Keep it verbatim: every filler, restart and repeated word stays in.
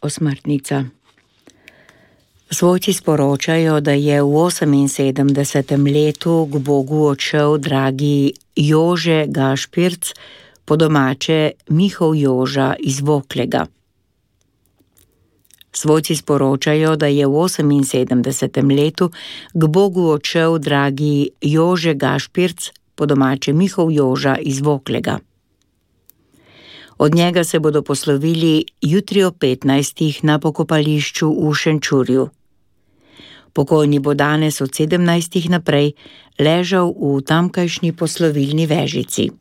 osmrtnica. Svojci sporočajo, da je v oseminsedemdesetem letu k Bogu odšel dragi Jože Gašpirc, po domače Mihov Joža iz Voklega. Svojci sporočajo, da je v oseminsedemdesetem letu k Bogu odšel dragi Jože Gašpirc, po domače Mihov Joža iz Voklega. Od njega se bodo poslovili jutri ob petnajstih na pokopališču v Šenčurju. Pokojni bo danes od sedemnajstih naprej ležal v tamkajšnji poslovilni vežici.